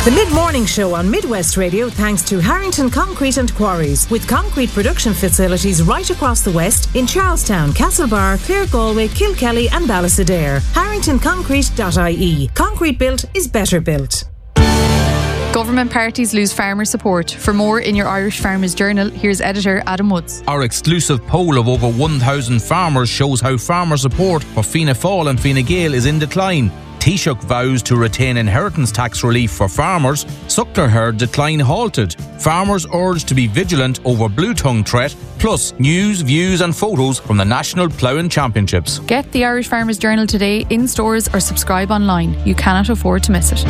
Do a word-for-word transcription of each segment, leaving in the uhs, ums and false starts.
The mid-morning show on Midwest Radio thanks to Harrington Concrete and Quarries, with concrete production facilities right across the West in Charlestown, Castlebar, Clare, Galway, Kilkelly and Ballastadair. harrington concrete dot I E. Concrete built is better built. Government parties lose farmer support. For more in your Irish Farmers Journal, here's editor Adam Woods. Our exclusive poll of over one thousand farmers shows how farmer support for Fianna Fáil and Fine Gael is in decline. Taoiseach vows to retain inheritance tax relief for farmers. Suckler herd decline halted. Farmers urged to be vigilant over blue tongue threat. Plus, news, views and photos from the National Ploughing Championships. Get the Irish Farmers Journal today in stores or subscribe online. You cannot afford to miss it.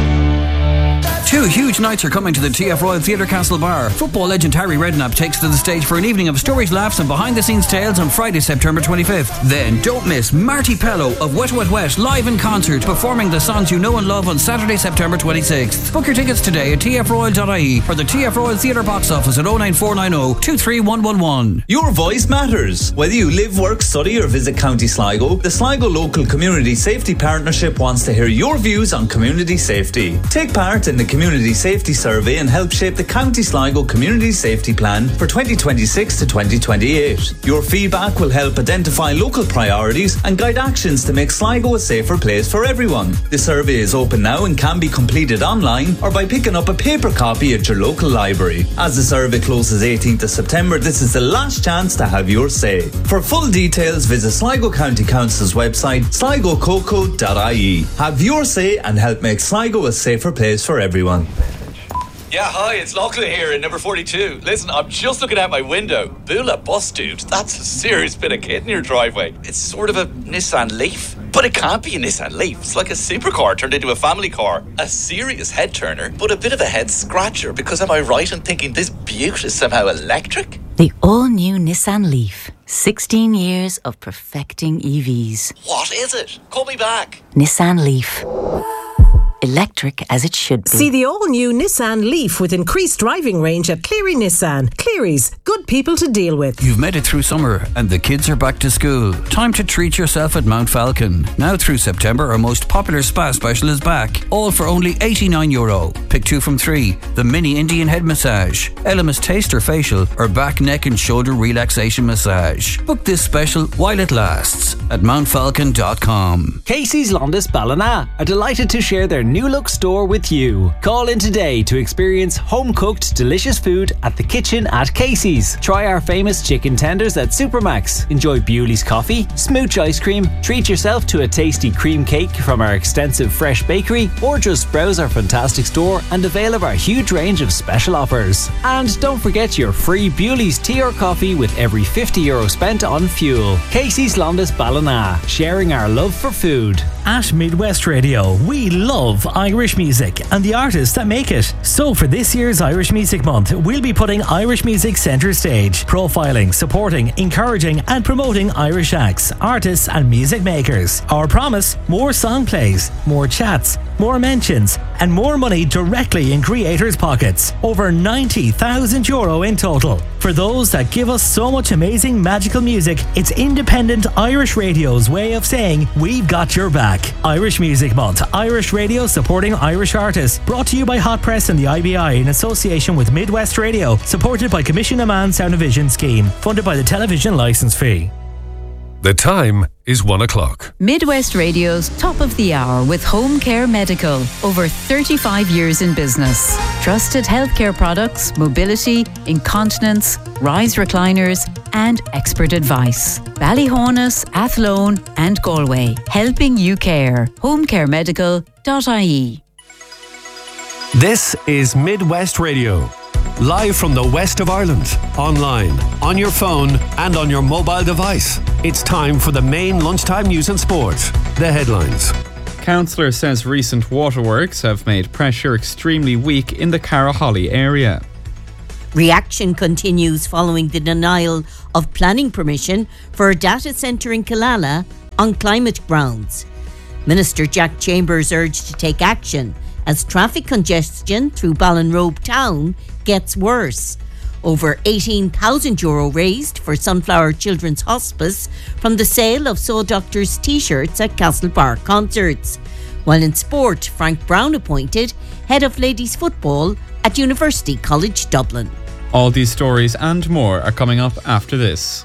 Two huge nights are coming to the T F Royal Theatre Castlebar. Football legend Harry Redknapp takes to the stage for an evening of stories, laughs and behind-the-scenes tales on Friday, September twenty-fifth. Then, don't miss Marty Pello of Wet Wet Wet live in concert, performing the songs you know and love on Saturday, September twenty-sixth. Book your tickets today at t f royal dot I E or the T F Royal Theatre box office at oh nine four nine oh, two three one one one. Your voice matters. Whether you live, work, study or visit County Sligo, the Sligo Local Community Safety Partnership wants to hear your views on community safety. Take part in the Community Safety Survey and help shape the County Sligo Community Safety Plan for twenty twenty-six to twenty twenty-eight. Your feedback will help identify local priorities and guide actions to make Sligo a safer place for everyone. The survey is open now and can be completed online or by picking up a paper copy at your local library. As the survey closes eighteenth of September, this is the last chance to have your say. For full details, visit Sligo County Council's website, sligo coco dot I E. Have your say and help make Sligo a safer place for everyone. Yeah, hi, it's Lachlan here in number forty-two. Listen, I'm just looking out my window. Bula bus, dude. That's a serious bit of kit in your driveway. It's sort of a Nissan Leaf. But it can't be a Nissan Leaf. It's like a supercar turned into a family car. A serious head turner, but a bit of a head scratcher, because am I right in thinking this beaut is somehow electric? The all-new Nissan Leaf. sixteen years of perfecting E Vs. What is it? Call me back. Nissan Leaf. Electric as it should be. See the all-new Nissan Leaf with increased driving range at Cleary Nissan. Cleary's, good people to deal with. You've made it through summer and the kids are back to school. Time to treat yourself at Mount Falcon. Now through September, our most popular spa special is back. All for only eighty-nine euro. Pick two from three. The mini Indian head massage, Elemis taster facial or back, neck and shoulder relaxation massage. Book this special while it lasts at mount falcon dot com. Casey's Londis Ballina are delighted to share their new look store with you. Call in today to experience home-cooked delicious food at the kitchen at Casey's. Try our famous chicken tenders at Supermax. Enjoy Bewley's coffee, smooch ice cream, treat yourself to a tasty cream cake from our extensive fresh bakery, or just browse our fantastic store and avail of our huge range of special offers. And don't forget your free Bewley's tea or coffee with every fifty euro spent on fuel. Casey's Londis Ballina, sharing our love for food. At Midwest Radio, we love Irish music and the artists that make it. So for this year's Irish Music Month, we'll be putting Irish music centre stage, profiling, supporting, encouraging and promoting Irish acts, artists and music makers. Our promise, more song plays, more chats, more mentions and more money directly in creators' pockets. Over ninety thousand euro in total. For those that give us so much amazing magical music, it's independent Irish radio's way of saying we've got your back. Irish Music Month, Irish radio supporting Irish artists. Brought to you by Hot Press and the I B I in association with Midwest Radio. Supported by Commission a Man Sound and Vision Scheme. Funded by the television licence fee. The time is one o'clock. Midwest Radio's Top of the Hour with Home Care Medical. Over thirty-five years in business. Trusted healthcare products, mobility, incontinence, rise recliners and expert advice. Ballyhonus, Athlone and Galway. Helping you care. home care medical dot I E. This is Midwest Radio. Live from the west of Ireland, online, on your phone and on your mobile device. It's time for the main lunchtime news and sport. The headlines. Councillor says recent waterworks have made pressure extremely weak in the Carraholly area. Reaction continues following the denial of planning permission for a data centre in Killala on climate grounds. Minister Jack Chambers urged to take action as traffic congestion through Ballinrobe town gets worse. Over eighteen thousand euro raised for Sunflower Children's Hospice from the sale of Soul Doctors t-shirts at Castlebar concerts. While in sport, Frank Brown appointed head of ladies football at University College Dublin. All these stories and more are coming up after this.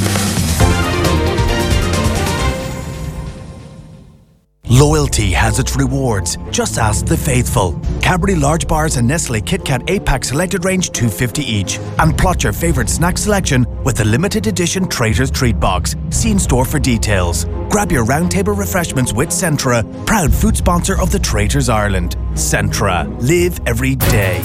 Loyalty has its rewards. Just ask the faithful. Cadbury Large Bars and Nestle Kit Kat eight pack selected range two dollars fifty each. And plot your favourite snack selection with the limited edition Traitors Treat Box. See in store for details. Grab your roundtable refreshments with Centra, proud food sponsor of the Traitors Ireland. Centra. Live every day.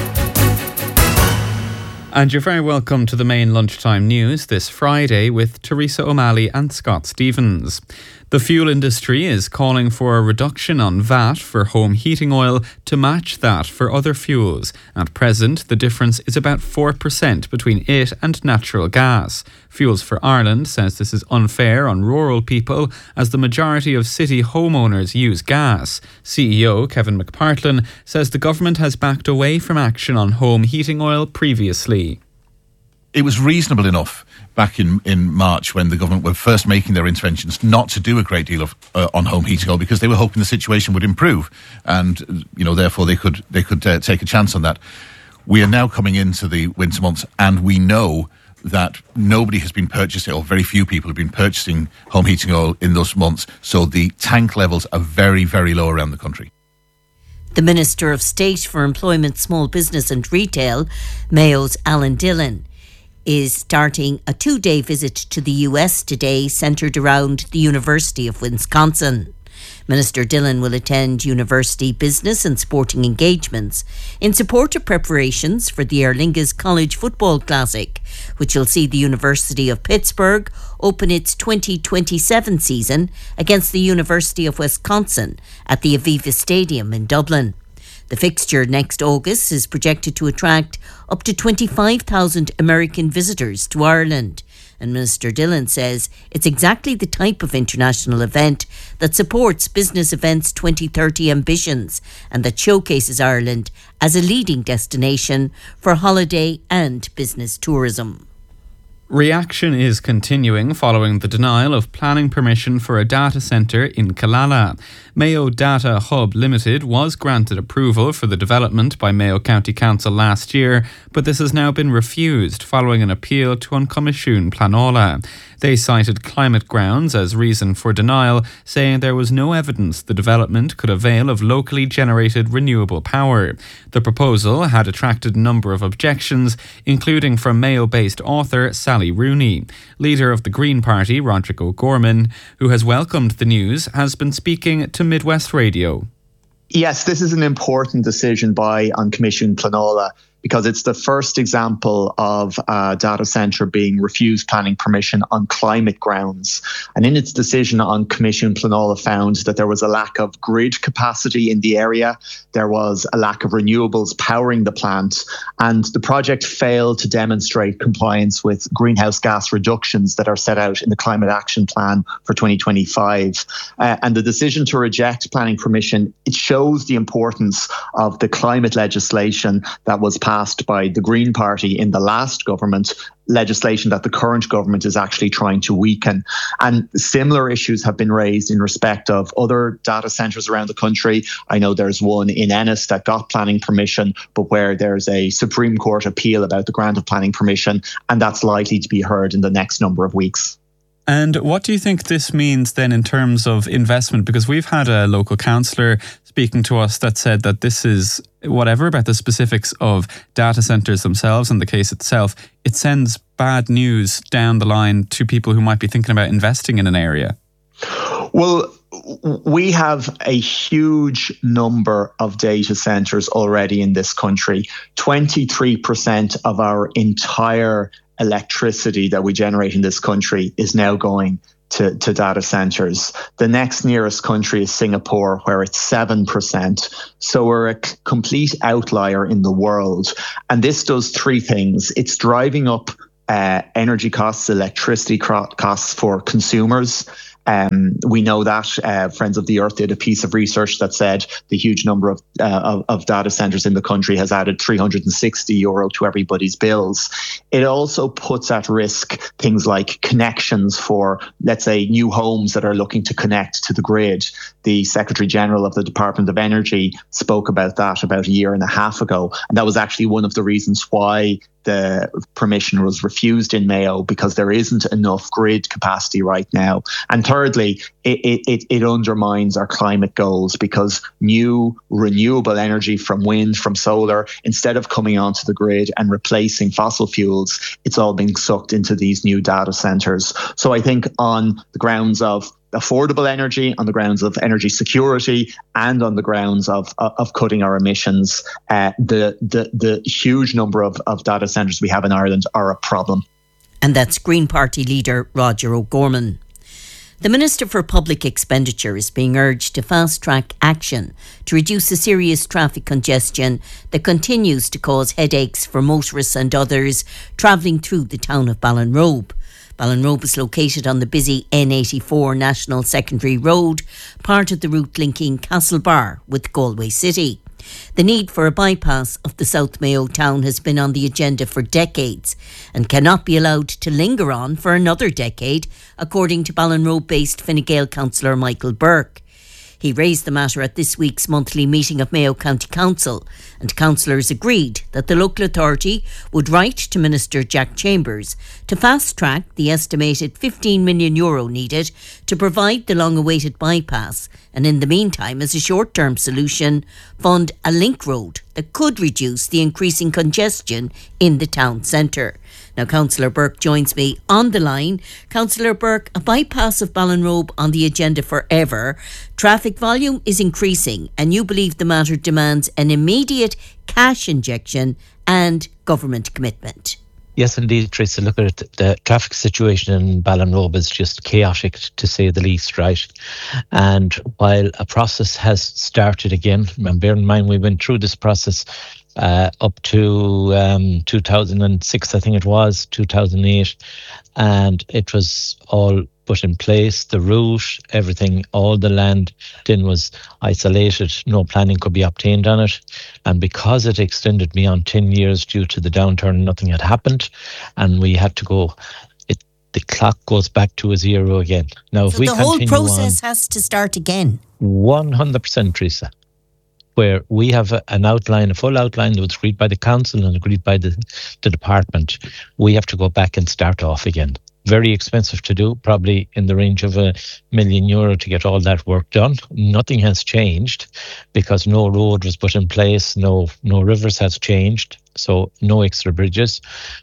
And you're very welcome to the main lunchtime news this Friday with Teresa O'Malley and Scott Stevens. The fuel industry is calling for a reduction on V A T for home heating oil to match that for other fuels. At present, the difference is about four percent between it and natural gas. Fuels for Ireland says this is unfair on rural people as the majority of city homeowners use gas. C E O Kevin McPartlin says the government has backed away from action on home heating oil previously. It was reasonable enough back in, in March when the government were first making their interventions not to do a great deal of uh, on home heating oil because they were hoping the situation would improve and, you know, therefore they could they could uh, take a chance on that. We are now coming into the winter months and we know that nobody has been purchasing, or very few people have been purchasing home heating oil in those months, so the tank levels are very, very low around the country. The Minister of State for Employment, Small Business and Retail, Mayo's Alan Dillon, is starting a two-day visit to the U S today centred around the University of Wisconsin. Minister Dillon will attend university business and sporting engagements in support of preparations for the Aer Lingus College Football Classic, which will see the University of Pittsburgh open its twenty twenty-seven season against the University of Wisconsin at the Aviva Stadium in Dublin. The fixture next August is projected to attract up to twenty-five thousand American visitors to Ireland. And Minister Dillon says it's exactly the type of international event that supports Business Events twenty thirty ambitions and that showcases Ireland as a leading destination for holiday and business tourism. Reaction is continuing following the denial of planning permission for a data centre in Killala. Mayo Data Hub Limited was granted approval for the development by Mayo County Council last year, but this has now been refused following an appeal to An Comisiún Pleanála. They cited climate grounds as reason for denial, saying there was no evidence the development could avail of locally generated renewable power. The proposal had attracted a number of objections, including from Mayo-based author Sally Rooney. Leader of the Green Party, Roderick O'Gorman, who has welcomed the news, has been speaking to Midwest Radio. Yes, this is an important decision by An Comisiún Pleanála because it's the first example of a data centre being refused planning permission on climate grounds. And in its decision, An Comisiún Pleanála found that there was a lack of grid capacity in the area, there was a lack of renewables powering the plant, and the project failed to demonstrate compliance with greenhouse gas reductions that are set out in the Climate Action Plan for twenty twenty-five. Uh, and the decision to reject planning permission, it shows the importance of the climate legislation that was passed passed by the Green Party in the last government, legislation that the current government is actually trying to weaken. And similar issues have been raised in respect of other data centres around the country. I know there's one in Ennis that got planning permission, but where there's a Supreme Court appeal about the grant of planning permission, and that's likely to be heard in the next number of weeks. And what do you think this means then in terms of investment? Because we've had a local councillor speaking to us that said that this is, whatever about the specifics of data centres themselves and the case itself, it sends bad news down the line to people who might be thinking about investing in an area. Well, we have a huge number of data centres already in this country. twenty-three percent of our entire electricity that we generate in this country is now going to, to data centres. The next nearest country is Singapore, where it's seven percent. So we're a c- complete outlier in the world. And this does three things. It's driving up uh, energy costs, electricity costs for consumers. Um, we know that uh, Friends of the Earth did a piece of research that said the huge number of, uh, of, of data centres in the country has added three hundred sixty euro to everybody's bills. It also puts at risk things like connections for, let's say, new homes that are looking to connect to the grid. The Secretary General of the Department of Energy spoke about that about a year and a half ago. And that was actually one of the reasons why the permission was refused in Mayo, because there isn't enough grid capacity right now. And thirdly, it, it, it undermines our climate goals, because new renewable energy from wind, from solar, instead of coming onto the grid and replacing fossil fuels, it's all being sucked into these new data centres. So I think on the grounds of affordable energy, on the grounds of energy security, and on the grounds of of, of cutting our emissions, uh, the, the the huge number of, of data centres we have in Ireland are a problem. And that's Green Party leader Roger O'Gorman. The Minister for Public Expenditure is being urged to fast-track action to reduce the serious traffic congestion that continues to cause headaches for motorists and others travelling through the town of Ballinrobe. Ballinrobe is located on the busy N eighty-four National Secondary Road, part of the route linking Castlebar with Galway City. The need for a bypass of the South Mayo town has been on the agenda for decades and cannot be allowed to linger on for another decade, according to Ballinrobe-based Fine Gael councillor Michael Burke. He raised the matter at this week's monthly meeting of Mayo County Council, and councillors agreed that the local authority would write to Minister Jack Chambers to fast-track the estimated fifteen million euro needed to provide the long-awaited bypass, and in the meantime, as a short-term solution, fund a link road that could reduce the increasing congestion in the town centre. Now, Councillor Burke joins me on the line. Councillor Burke, a bypass of Ballinrobe on the agenda forever. Traffic volume is increasing, and you believe the matter demands an immediate cash injection and government commitment. Yes, indeed, Teresa. Look at it. The traffic situation in Ballinrobe is just chaotic, to say the least, right? And while a process has started again, and bear in mind we went through this process uh, up to um, two thousand six, I think it was, two thousand eight, and it was all put in place, the route, everything, all the land then was isolated, no planning could be obtained on it. And because it extended beyond ten years due to the downturn, nothing had happened, and we had to go, it, the clock goes back to a zero again. Now, so if we the whole continue process on, has to start again? one hundred percent, Teresa, where we have a, an outline, a full outline that was agreed by the council and agreed by the, the department. We have to go back and start off again. Very expensive to do, probably in the range of a million euro to get all that work done. Nothing has changed because no road was put in place, no no rivers has changed, so no extra bridges.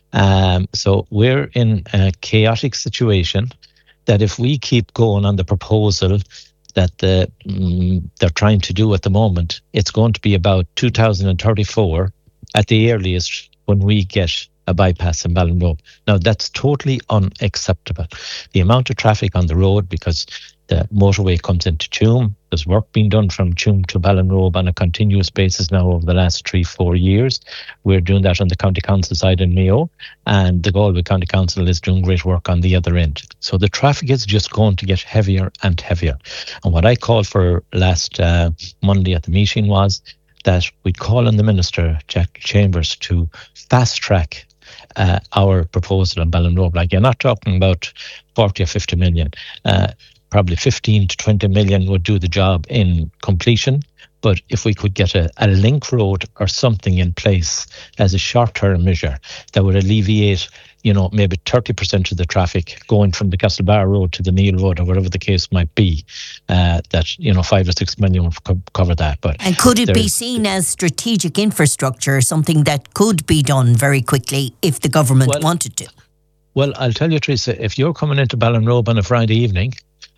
Um, so we're in a chaotic situation that if we keep going on the proposal that the, um, they're trying to do at the moment, it's going to be about two thousand thirty-four at the earliest when we get a bypass in Ballinrobe. Now, that's totally unacceptable. The amount of traffic on the road, because the motorway comes into Tuam, there's work being done from Tuam to Ballinrobe on a continuous basis now over the last three, four years. We're doing that on the County Council side in Mayo, and the Galway County Council is doing great work on the other end. So the traffic is just going to get heavier and heavier. And what I called for last uh, Monday at the meeting was that we'd call on the Minister, Jack Chambers, to fast-track Uh, our proposal on Ballinrobe. Like, you're not talking about forty or fifty million. Uh, probably fifteen to twenty million would do the job in completion. But if we could get a, a link road or something in place as a short-term measure that would alleviate, you know, maybe thirty percent of the traffic going from the Castlebar Road to the Neil Road or whatever the case might be, uh, that, you know, five or six million would co- cover that. But and could it be seen as strategic infrastructure, something that could be done very quickly if the government well, wanted to? Well, I'll tell you, Teresa, if you're coming into Ballinrobe on a Friday evening,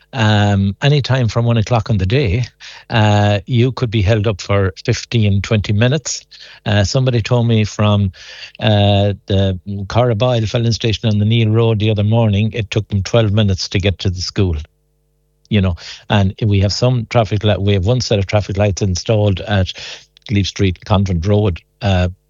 Um, anytime from one o'clock in the day, uh, you could be held up for fifteen, twenty minutes. Uh, somebody told me from uh, the Carraboyle filling station on the Neil Road the other morning, it took them twelve minutes to get to the school. You know, and we have some traffic light. We have one set of traffic lights installed at Leaf Street, Convent Road, uh,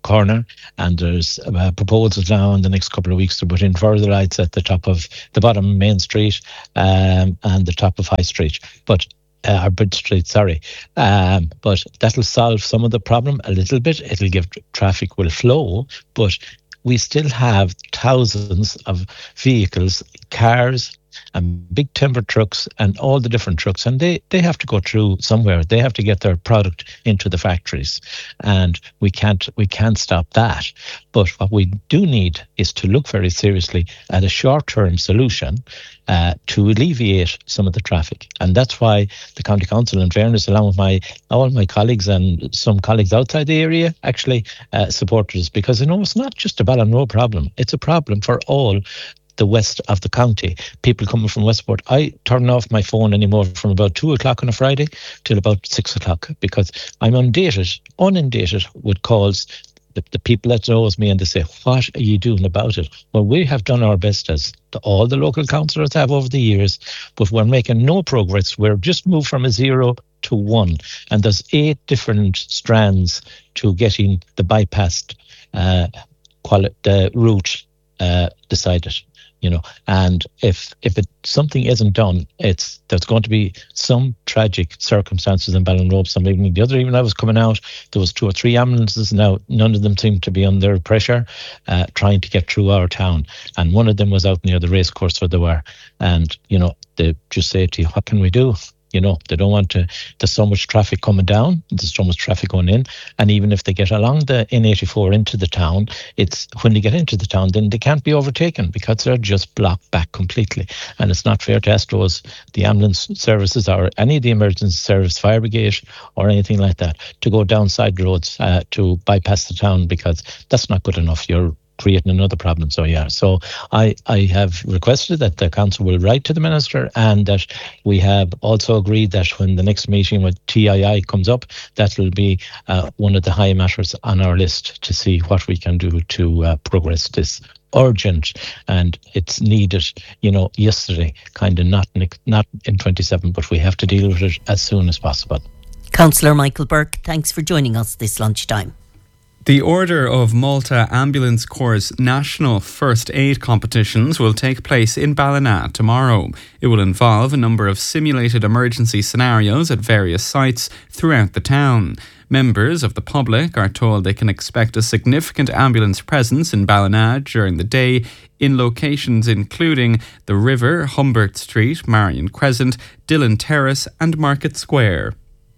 corner, and there's uh, proposals now in the next couple of weeks to put in further lights at the top of the bottom of Main Street um, and the top of High Street. But Uh, or Bridge Street, sorry. Um, but that'll solve some of the problem a little bit. It'll give traffic will flow, but we still have thousands of vehicles, cars, and big timber trucks and all the different trucks, and they, they have to go through somewhere. They have to get their product into the factories, and we can't we can't stop that. But what we do need is to look very seriously at a short-term solution uh, to alleviate some of the traffic, and that's why the County Council, in fairness, along with my all my colleagues and some colleagues outside the area, actually uh, supported us, because you know it's not just a Ballinrobe problem; it's a problem for all the west of the county. People coming from Westport, I turn off my phone anymore from about two o'clock on a Friday till about six o'clock, because I'm inundated, inundated with calls. The, the people that knows me, and they say, what are you doing about it? Well, we have done our best, as the, all the local councillors have over the years, but we're making no progress. We're just moved from a zero to one, and there's eight different strands to getting the bypassed uh, quali- the route uh, decided. You know, and if if it something isn't done, it's there's going to be some tragic circumstances in Ballinrobe. Some evening, the other evening I was coming out, there was two or three ambulances. Now none of them seemed to be under pressure, uh, trying to get through our town, and one of them was out near the racecourse where they were. And you know, they just say to you, "What can we do?" You know, they don't want to, there's so much traffic coming down, there's so much traffic going in. And even if they get along the N eighty-four into the town, it's when they get into the town, then they can't be overtaken because they're just blocked back completely. And it's not fair to ask those, the ambulance services or any of the emergency service, fire brigade or anything like that, to go down side roads uh, to bypass the town, because that's not good enough. You're creating another problem. So yeah, so I, I have requested that the council will write to the minister, and that we have also agreed that when the next meeting with T I I comes up, that will be uh, one of the high matters on our list to see what we can do to uh, progress this urgent, and it's needed, you know, yesterday, kind of not not in twenty-seven, but we have to deal with it as soon as possible. Councillor Michael Burke, thanks for joining us this lunchtime. The Order of Malta Ambulance Corps' national first aid competitions will take place in Ballina tomorrow. It will involve a number of simulated emergency scenarios at various sites throughout the town. Members of the public are told they can expect a significant ambulance presence in Ballina during the day in locations including the River, Humbert Street, Marion Crescent, Dillon Terrace and Market Square.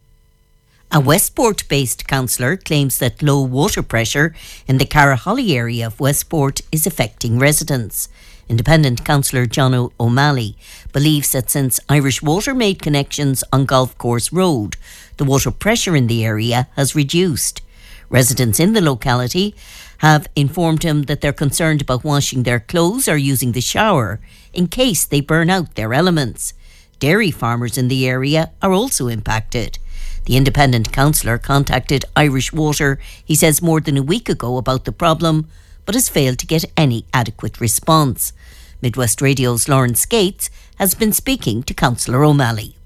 A Westport-based councillor claims that low water pressure in the Caraholly area of Westport is affecting residents. Independent councillor John O'Malley believes that since Irish Water made connections on Golf Course Road, the water pressure in the area has reduced. Residents in the locality have informed him that they're concerned about washing their clothes or using the shower in case they burn out their elements. Dairy farmers in the area are also impacted. The independent councillor contacted Irish Water, he says, more than a week ago about the problem, but has failed to get any adequate response. Midwest Radio's Lauren Skates has been speaking to Councillor O'Malley.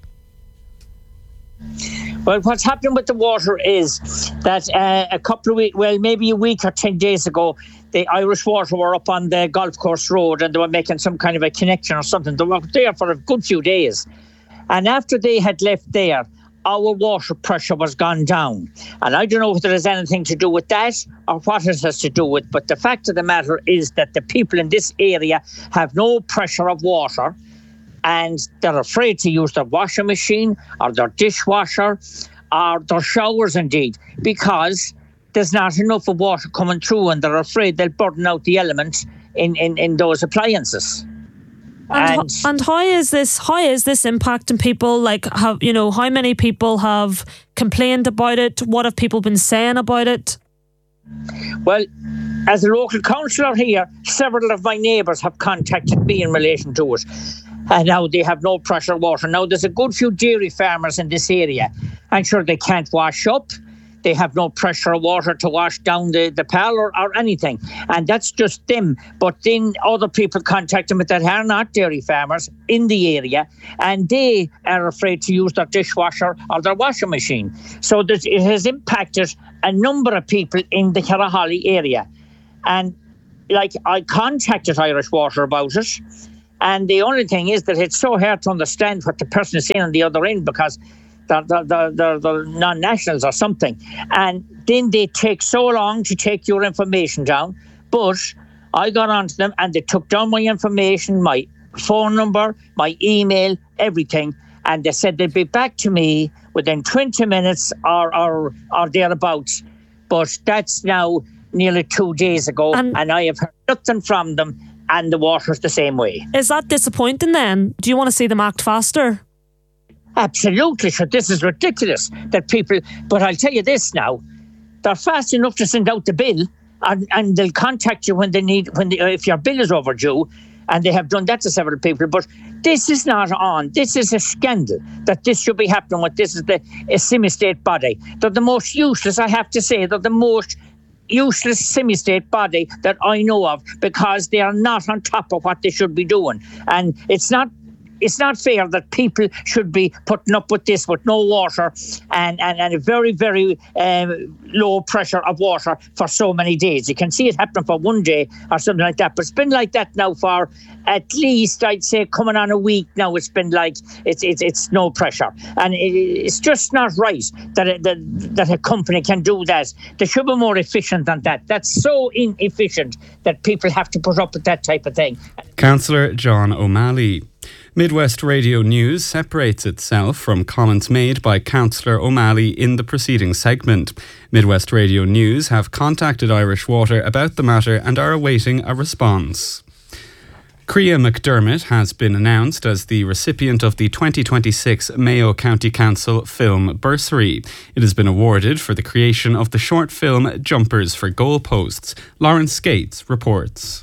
Well, what's happening with the water is that uh, a couple of weeks, well, maybe a week or ten days ago, the Irish Water were up on the Golf Course Road and they were making some kind of a connection or something. They were there for a good few days. And after they had left there, our water pressure was gone down. And I don't know if there is anything to do with that or what it has to do with, but the fact of the matter is that the people in this area have no pressure of water and they're afraid to use their washing machine or their dishwasher or their showers indeed, because there's not enough of water coming through and they're afraid they'll burn out the element in, in, in those appliances. And, and, and how is this how is this impacting people? Like, have you know, how many people have complained about it? What have people been saying about it? Well, as a local councillor here, several of my neighbours have contacted me in relation to it. And now they have no pressure water. Now there's a good few dairy farmers in this area. I'm sure they can't wash up. they have no pressure of water to wash down the, the parlour or anything. And that's just them. But then other people contact them that are not dairy farmers in the area, and they are afraid to use their dishwasher or their washing machine. So that it has impacted a number of people in the Carraholly area. And like, I contacted Irish Water about it. And the only thing is that it's so hard to understand what the person is saying on the other end, because they're, they're, they're, they're non-nationals or something. And then they take so long to take your information down. But I got onto them and they took down my information, my phone number, my email, everything. And they said they'd be back to me within twenty minutes or, or, or thereabouts. But that's now nearly two days ago. And, and I have heard nothing from them. And the water's the same way. Is that disappointing then? Do you want to see them act faster? Absolutely. So this is ridiculous that people... But I'll tell you this now. They're fast enough to send out the bill, and, and they'll contact you when they need... when they, uh, if your bill is overdue, and they have done that to several people. But this is not on. This is a scandal that this should be happening with. This is the a semi-state body. They're the most useless, I have to say. They're the most... useless semi-state body that I know of, because they are not on top of what they should be doing. And it's not it's not fair that people should be putting up with this with no water and, and, and a very, very um, low pressure of water for so many days. You can see it happening for one day or something like that. But it's been like that now for at least, I'd say, coming on a week now. It's been like, it's it's, it's no pressure. And it, it's just not right that a, that, that a company can do that. They should be more efficient than that. That's so inefficient that people have to put up with that type of thing. Councillor John O'Malley. Midwest Radio News separates itself from comments made by Councillor O'Malley in the preceding segment. Midwest Radio News have contacted Irish Water about the matter and are awaiting a response. Crea McDermott has been announced as the recipient of the twenty twenty-six Mayo County Council Film Bursary. It has been awarded for the creation of the short film Jumpers for Goalposts. Lawrence Skates reports.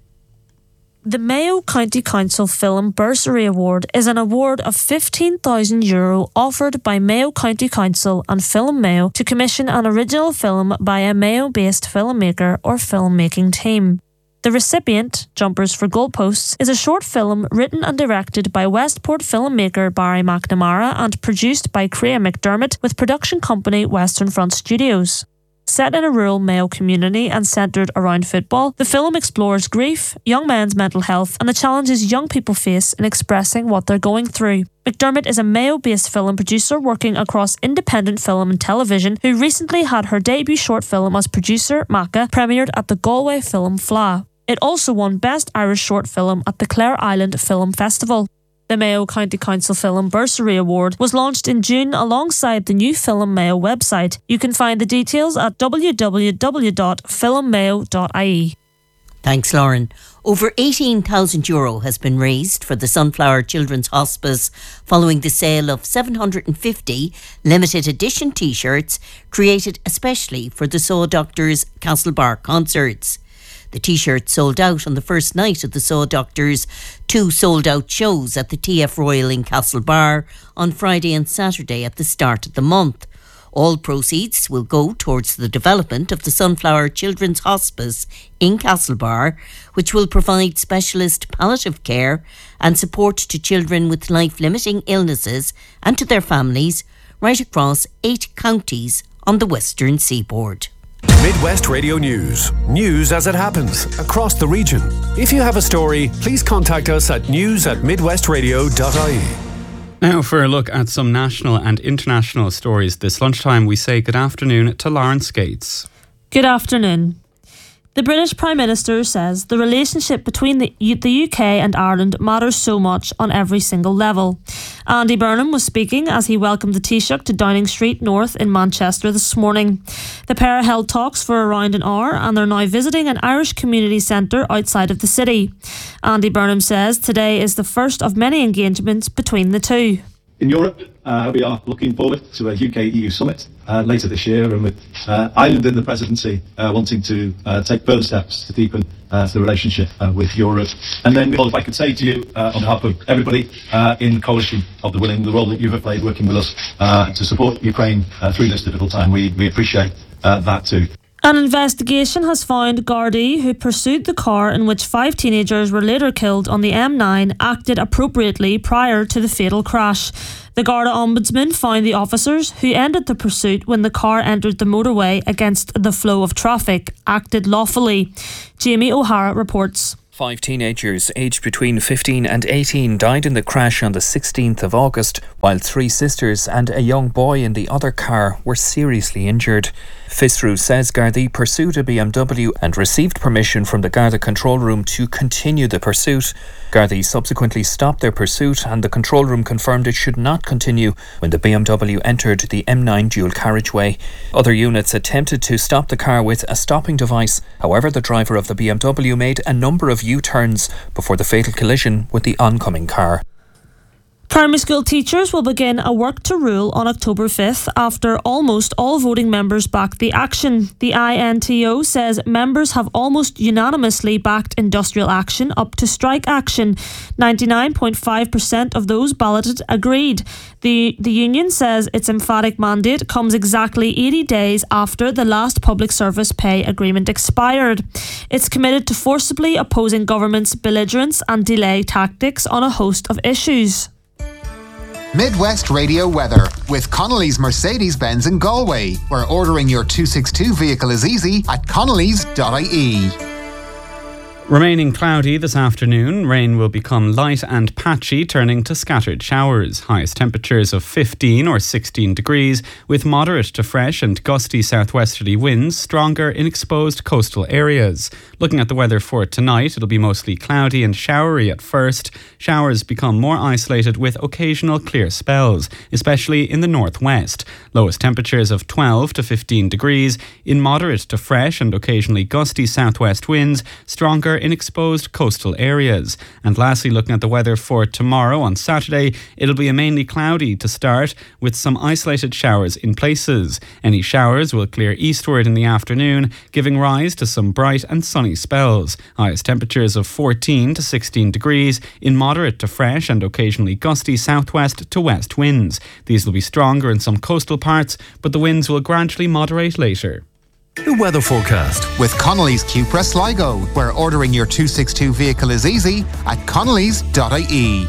The Mayo County Council Film Bursary Award is an award of fifteen thousand euro offered by Mayo County Council and Film Mayo to commission an original film by a Mayo-based filmmaker or filmmaking team. The recipient, Jumpers for Goalposts, is a short film written and directed by Westport filmmaker Barry McNamara and produced by Crea McDermott with production company Western Front Studios. Set in a rural Mayo community and centred around football, the film explores grief, young men's mental health and the challenges young people face in expressing what they're going through. McDermott is a Mayo-based film producer working across independent film and television who recently had her debut short film as producer, Maca, premiered at the Galway Film Fleadh. It also won Best Irish Short Film at the Clare Island Film Festival. The Mayo County Council Film Bursary Award was launched in June alongside the new Film Mayo website. You can find the details at w w w dot film mayo dot i e. Thanks, Lauren. Over eighteen thousand euro has been raised for the Sunflower Children's Hospice following the sale of seven hundred fifty limited edition t-shirts created especially for the Saw Doctors Castlebar concerts. The t-shirts sold out on the first night of the Saw Doctors' two sold-out shows at the T F Royal in Castlebar on Friday and Saturday at the start of the month. All proceeds will go towards the development of the Sunflower Children's Hospice in Castlebar, which will provide specialist palliative care and support to children with life-limiting illnesses and to their families right across eight counties on the western seaboard. Midwest Radio News. News as it happens across the region. If you have a story, please contact us at news at midwestradio dot i e. Now for a look at some national and international stories this lunchtime, we say good afternoon to Lawrence Skates. Good afternoon. The British Prime Minister says the relationship between the, U- the U K and Ireland matters so much on every single level. Andy Burnham was speaking as he welcomed the Taoiseach to Downing Street North in Manchester this morning. The pair held talks for around an hour and they're now visiting an Irish community centre outside of the city. Andy Burnham says today is the first of many engagements between the two. In Europe, uh, we are looking forward to a U K E U summit uh, later this year, and with uh, Ireland in the presidency uh, wanting to uh, take further steps to deepen uh, the relationship uh, with Europe. And then, all if I could say to you, uh, on behalf of everybody uh, in the Coalition of the Willing, the role that you've played working with us uh, to support Ukraine uh, through this difficult time, we, we appreciate uh, that too. An investigation has found Gardaí, who pursued the car in which five teenagers were later killed on the M nine, acted appropriately prior to the fatal crash. The Garda Ombudsman found the officers, who ended the pursuit when the car entered the motorway against the flow of traffic, acted lawfully. Jamie O'Hara reports. Five teenagers aged between fifteen and eighteen died in the crash on the sixteenth of August, while three sisters and a young boy in the other car were seriously injured. Fisru says Gardaí pursued a B M W and received permission from the Garda control room to continue the pursuit. Gardaí subsequently stopped their pursuit, and the control room confirmed it should not continue when the B M W entered the M nine dual carriageway. Other units attempted to stop the car with a stopping device. However, the driver of the B M W made a number of U-turns before the fatal collision with the oncoming car. Primary school teachers will begin a work to rule on October fifth after almost all voting members backed the action. The I N T O says members have almost unanimously backed industrial action up to strike action. ninety-nine point five percent of those balloted agreed. The, the union says its emphatic mandate comes exactly eighty days after the last public service pay agreement expired. It's committed to forcibly opposing government's belligerence and delay tactics on a host of issues. Midwest Radio weather with Connolly's Mercedes-Benz in Galway, where ordering your two sixty-two vehicle is easy at connellys dot I E. Remaining cloudy this afternoon, rain will become light and patchy, turning to scattered showers. Highest temperatures of fifteen or sixteen degrees, with moderate to fresh and gusty southwesterly winds, stronger in exposed coastal areas. Looking at the weather for tonight, it'll be mostly cloudy and showery at first. Showers become more isolated with occasional clear spells, especially in the northwest. Lowest temperatures of twelve to fifteen degrees, in moderate to fresh and occasionally gusty southwest winds, stronger in exposed coastal areas. And lastly, looking at the weather for tomorrow on Saturday, it'll be a mainly cloudy to start with some isolated showers in places. Any showers will clear eastward in the afternoon, giving rise to some bright and sunny spells. Highest temperatures of fourteen to sixteen degrees, in moderate to fresh and occasionally gusty southwest to west winds. These will be stronger in some coastal parts, but the winds will gradually moderate later. The weather forecast with Connolly's Cupra Sligo, where ordering your two sixty-two vehicle is easy at connellys dot I E.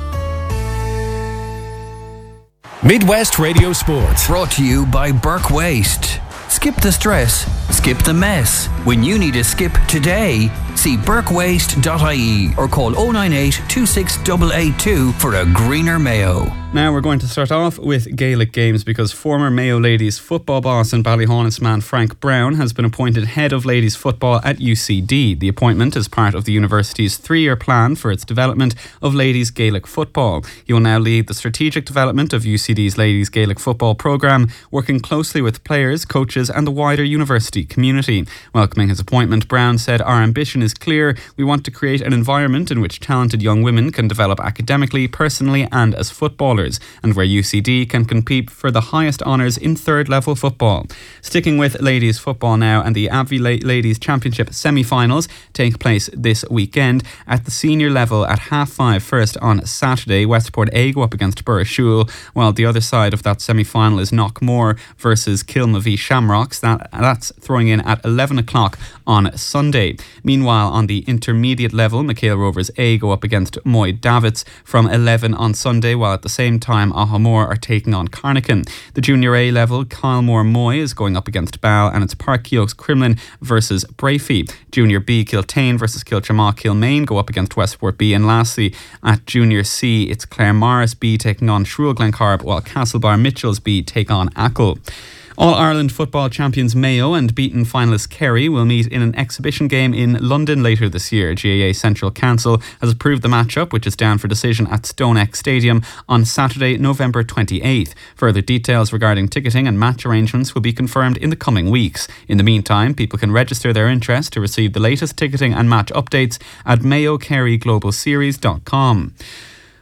Midwest Radio Sports. Brought to you by Burke Waste. Skip the stress, skip the mess. When you need a skip today, see burke waste dot I E or call oh nine eight, two six eight eight two for a greener Mayo. Now we're going to start off with Gaelic games because former Mayo ladies football boss and Ballyhaunis man Frank Brown has been appointed head of ladies football at U C D. The appointment is part of the university's three-year plan for its development of ladies Gaelic football. He will now lead the strategic development of U C D's ladies Gaelic football programme, working closely with players, coaches and the wider university community. Welcoming his appointment, Brown said, "Our ambition is clear. We want to create an environment in which talented young women can develop academically, personally and as footballers, and where U C D can compete for the highest honours in third level football." Sticking with ladies football now, and the Abbey Ladies Championship semi-finals take place this weekend. At the senior level at half five first on Saturday, Westport A go up against Burrishoole, while the other side of that semi-final is Knockmore versus Kilmavie Shamrocks. That, that's throwing in at eleven o'clock on Sunday. Meanwhile, on the intermediate level, McHale Rovers A go up against Moy Davits from eleven on Sunday, while at the same time Ahamore are taking on Carnican. The junior A level, Kylemore Moy is going up against Ball, and it's Park Keogh's Crumlin versus Brafey. Junior B, Kiltane versus Kilchamaugh Kilmaine go up against Westport B, and lastly at junior C it's Clare Morris B taking on Shrule Glencarb, while Castlebar Mitchells B take on Achill. All-Ireland football champions Mayo and beaten finalists Kerry will meet in an exhibition game in London later this year. G A A Central Council has approved the matchup, which is down for decision at StoneX Stadium on Saturday, November twenty-eighth. Further details regarding ticketing and match arrangements will be confirmed in the coming weeks. In the meantime, people can register their interest to receive the latest ticketing and match updates at mayo kerry global series dot com.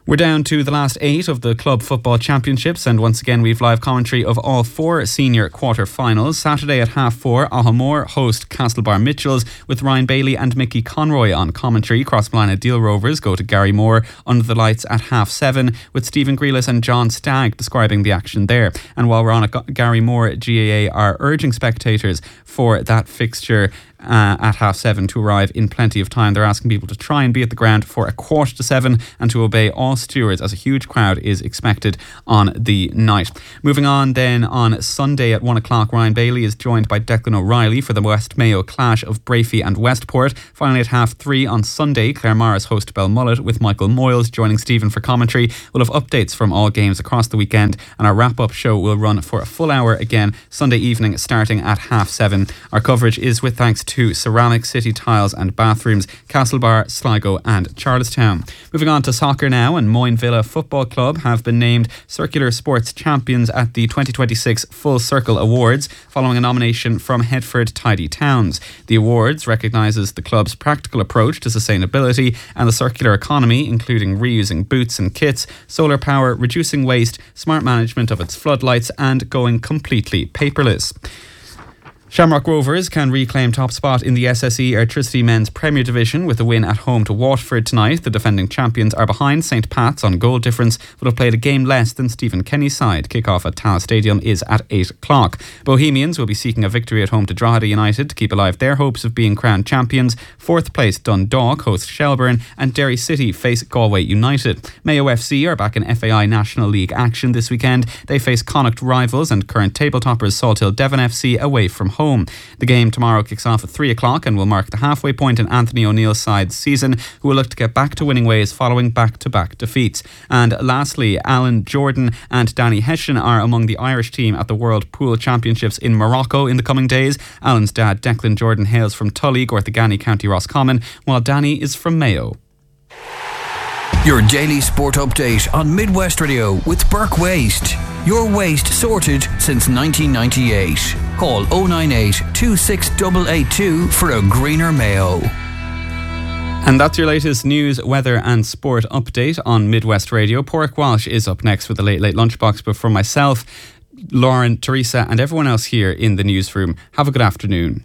We're down to the last eight of the Club Football Championships, and once again we've live commentary of all four senior quarter-finals. Saturday at half four, Ahamore host Castlebar Mitchells with Ryan Bailey and Mickey Conroy on commentary. Crossmolina Deal Rovers go to Gary Moore under the lights at half seven, with Stephen Grealis and John Stagg describing the action there. And while we're on it, Gary Moore G A A are urging spectators for that fixture Uh, at half seven to arrive in plenty of time. They're asking people to try and be at the ground for a quarter to seven and to obey all stewards, as a huge crowd is expected on the night. Moving on then, on Sunday at one o'clock, Ryan Bailey is joined by Declan O'Reilly for the West Mayo clash of Brafey and Westport. Finally at half three on Sunday, Claremorris host Belmullet with Michael Moyles joining Stephen for commentary. We'll have updates from all games across the weekend, and our wrap-up show will run for a full hour again Sunday evening starting at half seven. Our coverage is with thanks to Ceramic City Tiles and Bathrooms, Castlebar, Sligo and Charlestown. Moving on to soccer now, and Moyne Villa Football Club have been named Circular Sports Champions at the twenty twenty-six Full Circle Awards following a nomination from Headford Tidy Towns. The awards recognises the club's practical approach to sustainability and the circular economy, including reusing boots and kits, solar power, reducing waste, smart management of its floodlights and going completely paperless. Shamrock Rovers can reclaim top spot in the S S E Airtricity Men's Premier Division with a win at home to Waterford tonight. The defending champions are behind Saint Pat's on goal difference, but have played a game less than Stephen Kenny's side. Kick-off at Tallaght Stadium is at eight o'clock. Bohemians will be seeking a victory at home to Drogheda United to keep alive their hopes of being crowned champions. Fourth place Dundalk host Shelbourne, and Derry City face Galway United. Mayo F C are back in F A I National League action this weekend. They face Connacht rivals and current table toppers Salthill Devon F C away from home. home. The game tomorrow kicks off at three o'clock and will mark the halfway point in Anthony O'Neill's side's season, who will look to get back to winning ways following back-to-back defeats. And lastly, Alan Jordan and Danny Hessian are among the Irish team at the World Pool Championships in Morocco in the coming days. Alan's dad, Declan Jordan, hails from Tully, Gorthagany, County Roscommon, while Danny is from Mayo. Your daily sport update on Midwest Radio with Burke Waste. Your waste sorted since nineteen ninety-eight. Call oh nine eight, two six eight eight two for a greener Mayo. And that's your latest news, weather and sport update on Midwest Radio. Porrick Walsh is up next with the Late Late Lunchbox, but for myself, Lauren, Teresa and everyone else here in the newsroom, have a good afternoon.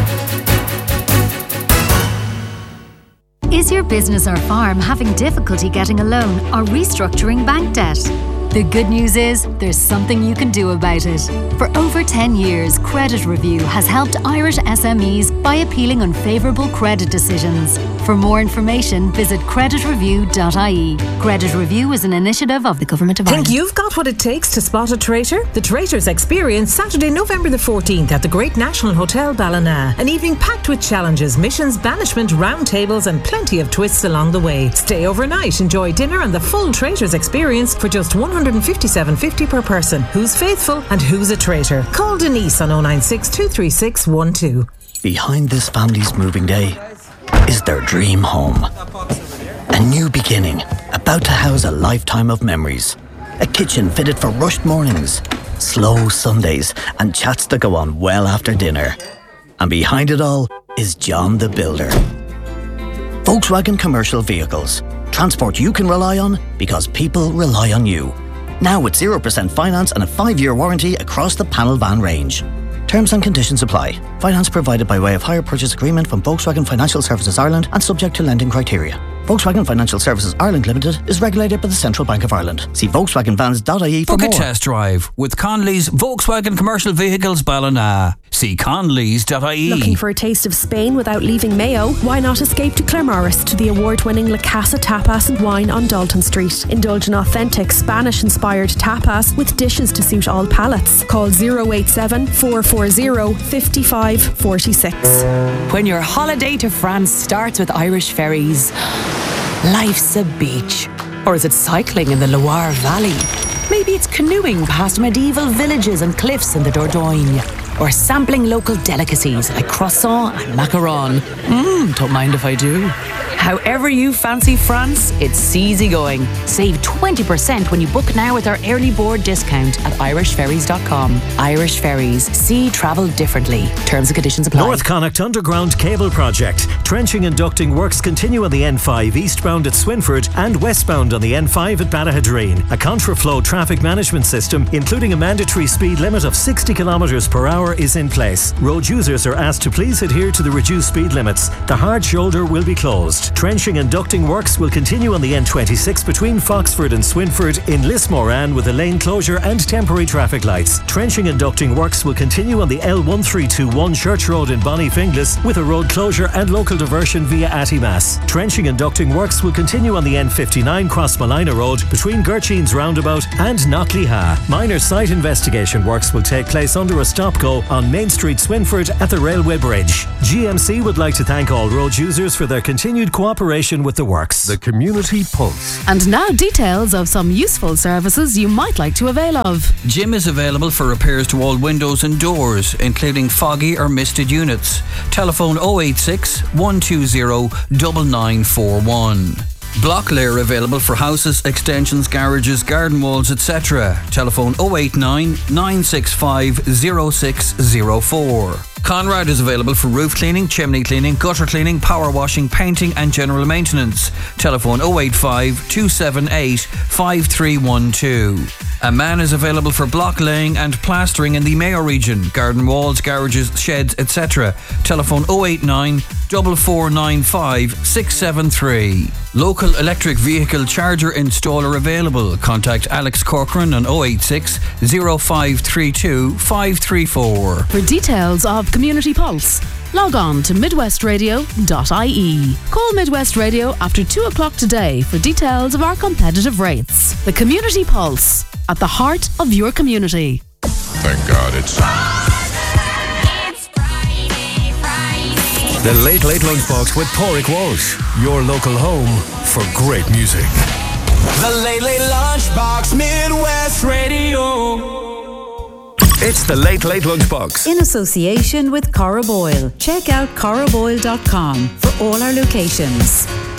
Is your business or farm having difficulty getting a loan or restructuring bank debt? The good news is there's something you can do about it. For over ten years, Credit Review has helped Irish S M Es by appealing unfavourable credit decisions. For more information, visit credit review dot I E. Credit Review is an initiative of the Government of Ireland. Think you've got what it takes to spot a traitor? The Traitors Experience, Saturday, November the fourteenth at the Great National Hotel Ballina. An evening packed with challenges, missions, banishment, roundtables and plenty of twists along the way. Stay overnight, enjoy dinner and the full Traitors Experience for just one hundred fifty-seven fifty per person. Who's faithful and who's a traitor? Call Denise on oh nine six, two three six one two. Behind this family's moving day is their dream home. A new beginning, about to house a lifetime of memories. A kitchen fitted for rushed mornings, slow Sundays, and chats that go on well after dinner. And behind it all is John the Builder. Volkswagen Commercial Vehicles. Transport you can rely on because people rely on you. Now with zero percent finance and a five-year warranty across the panel van range. Terms and conditions apply. Finance provided by way of hire purchase agreement from Volkswagen Financial Services Ireland and subject to lending criteria. Volkswagen Financial Services Ireland Limited is regulated by the Central Bank of Ireland. See volkswagen vans dot I E for Book more. a test drive with Conley's Volkswagen Commercial Vehicles Ballina. See conleys dot I E. Looking for a taste of Spain without leaving Mayo? Why not escape to Claremorris to the award-winning La Casa Tapas and Wine on Dalton Street? Indulge in authentic Spanish-inspired tapas with dishes to suit all palates. Call oh eight seven, four four zero, five five four six. When your holiday to France starts with Irish ferries, life's a beach. Or is it cycling in the Loire Valley? Maybe it's canoeing past medieval villages and cliffs in the Dordogne. Or sampling local delicacies like croissant and macaron. Mmm, don't mind if I do. However you fancy France, it's easy going. Save twenty percent when you book now with our early board discount at irish ferries dot com. Irish Ferries. See travel differently. Terms and conditions apply. North Connacht Underground Cable Project. Trenching and ducting works continue on the N five eastbound at Swinford and westbound on the N five at Ballahadreen. A contraflow traffic management system, including a mandatory speed limit of sixty kilometres per hour, is in place. Road users are asked to please adhere to the reduced speed limits. The hard shoulder will be closed. Trenching and ducting works will continue on the N twenty-six between Foxford and Swinford in Lismoran with a lane closure and temporary traffic lights. Trenching and ducting works will continue on the L one three two one Church Road in Bonnyfinglas with a road closure and local diversion via Attimas. Trenching and ducting works will continue on the N fifty-nine Crossmalina Road between Gertchines Roundabout and Knockleha. Minor site investigation works will take place under a stop-go on Main Street, Swinford at the Railway Bridge. G M C would like to thank all road users for their continued cooperation with the works. The Community Pulse. And now details of some useful services you might like to avail of. Jim is available for repairs to all windows and doors, including foggy or misted units. Telephone oh eight six, one two zero, nine nine four one. Block layer available for houses, extensions, garages, garden walls, et cetera. Telephone oh eight nine, nine six five, oh six oh four. Conrad is available for roof cleaning, chimney cleaning, gutter cleaning, power washing, painting and general maintenance. Telephone oh eight five, two seven eight, five three one two. A man is available for block laying and plastering in the Mayo region, garden walls, garages, sheds, et cetera. Telephone oh eight nine, four four nine five, six seven three. Local electric vehicle charger installer available. Contact Alex Corcoran on oh eight six, oh five three two, five three four. For details of Community Pulse, log on to midwest radio dot I E. Call Midwest Radio after two o'clock today for details of our competitive rates. The Community Pulse, at the heart of your community. Thank God it's The Late Late Lunchbox with Pádraig Walsh, your local home for great music. The Late Late Lunchbox, Midwest Radio. It's the Late Late Lunchbox. In association with Cora Boyle. Check out cora boyle dot com for all our locations.